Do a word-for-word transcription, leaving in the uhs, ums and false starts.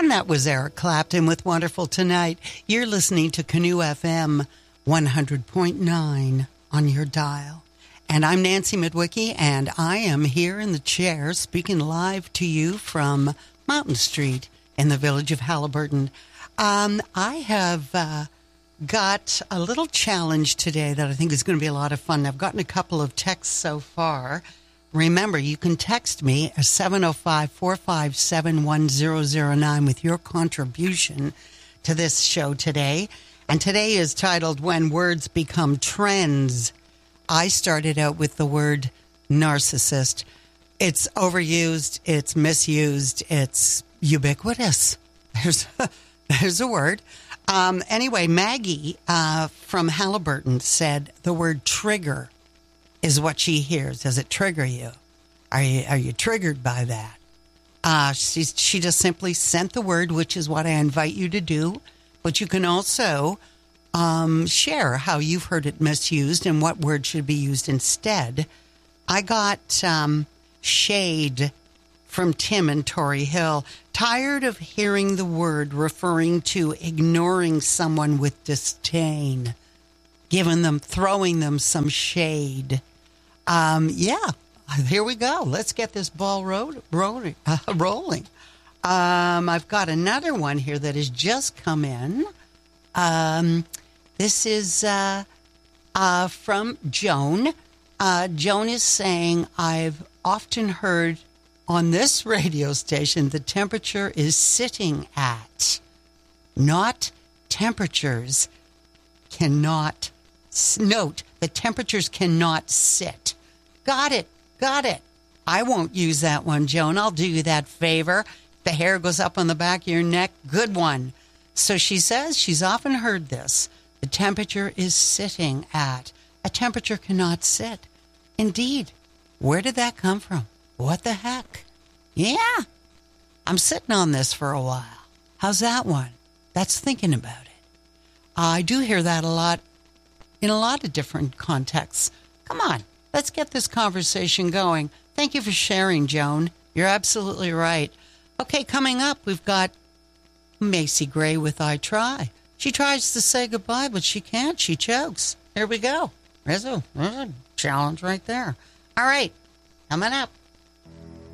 And that was Eric Clapton with Wonderful Tonight. You're listening to Canoe F M one hundred point nine on your dial. And I'm Nancy Midwicki, and I am here in the chair speaking live to you from Mountain Street in the village of Haliburton. Um, I have uh, got a little challenge today that I think is going to be a lot of fun. I've gotten a couple of texts so far. Remember, you can text me at seven oh five, four five seven, one zero zero nine with your contribution to this show today. And today is titled When Words Become Trends. I started out with the word narcissist. It's overused, it's misused, it's ubiquitous. There's a, there's a word. Um, anyway, Maggie uh, from Haliburton said the word trigger is what she hears. Does it trigger you? Are you are you triggered by that? Uh, she, she just simply sent the word, which is what I invite you to do. But you can also um, share how you've heard it misused and what word should be used instead. I got um, shade from Tim in Torrey Hill. Tired of hearing the word referring to ignoring someone with disdain, giving them, throwing them some shade. Um, yeah, here we go. Let's get this ball ro- rolling. Uh, rolling. Um, I've got another one here that has just come in. Um, this is uh, uh, from Joan. Uh, Joan is saying, I've often heard on this radio station the temperature is sitting at, not temperatures cannot. Note, the temperatures cannot sit. Got it. Got it. I won't use that one, Joan. I'll do you that favor. The hair goes up on the back of your neck. Good one. So she says she's often heard this. The temperature is sitting at. A temperature cannot sit. Indeed. Where did that come from? What the heck? Yeah. I'm sitting on this for a while. How's that one? That's thinking about it. I do hear that a lot. In a lot of different contexts. Come on, let's get this conversation going. Thank you for sharing, Joan. You're absolutely right. Okay, coming up, we've got Macy Gray with I Try. She tries to say goodbye, but she can't. She chokes. Here we go. There's a, there's a challenge right there. All right, coming up.